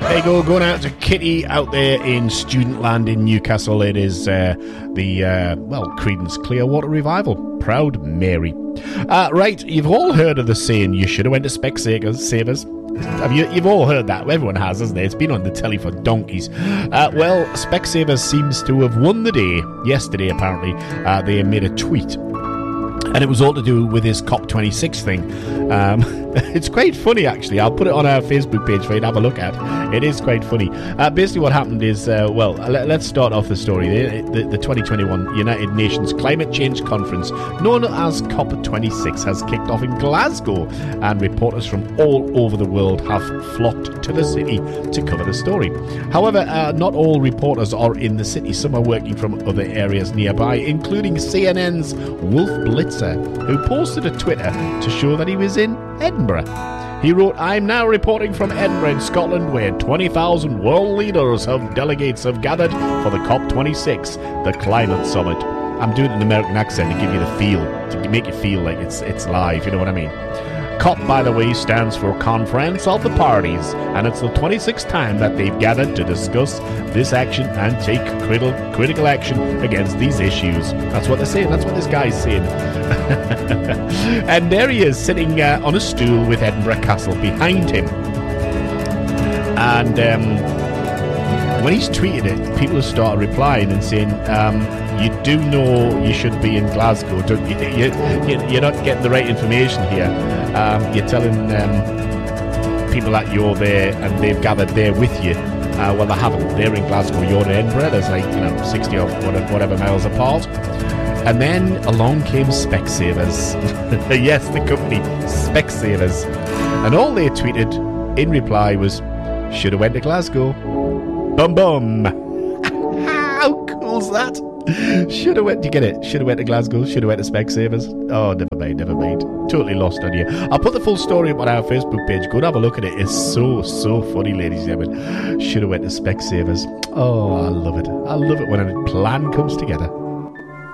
There you go, going out to Kitty out there in student land in Newcastle. It is Creedence Clearwater Revival. Proud Mary. Right, you've all heard of the saying, you should have went to Specsavers. You've all heard that. Everyone has, hasn't it? It's been on the telly for donkeys. Well, Specsavers seems to have won the day. Yesterday, apparently, they made a tweet. And it was all to do with this COP26 thing. It's quite funny, actually. I'll put it on our Facebook page for you to have a look at. It is quite funny. Basically, what happened is, let's start off the story. The 2021 United Nations Climate Change Conference, known as COP26, has kicked off in Glasgow, and reporters from all over the world have flocked to the city to cover the story. However, not all reporters are in the city. Some are working from other areas nearby, including CNN's Wolf Blitzer, who posted a Twitter to show that he was in Edinburgh. He wrote, "I'm now reporting from Edinburgh in Scotland, where 20,000 world leaders delegates have gathered for the COP26, the climate summit." I'm doing an American accent to give you the feel, to make you feel like it's live, you know what I mean? COP, by the way, stands for Conference of the Parties, and it's the 26th time that they've gathered to discuss this action and take critical action against these issues. That's what they're saying. That's what this guy's saying. And there he is, sitting on a stool with Edinburgh Castle behind him. And when he's tweeted it, people have started replying and saying, you do know you should be in Glasgow, don't you? You're not getting the right information here. You're telling people that you're there and they've gathered there with you. Well, they haven't. They're in Glasgow, you're in Edinburgh. There's 60 or whatever miles apart. And then along came Specsavers. Yes, the company, Specsavers. And all they tweeted in reply was, "Should have went to Glasgow." Bum bum. How cool's that? Should have went to get it. Should have went to Glasgow. Should have went to Specsavers. Oh, never mind. Totally lost on you. I'll put the full story up on our Facebook page. Go and have a look at it. It's so funny, ladies and gentlemen. Should have went to Specsavers. Oh, I love it. I love it when a plan comes together.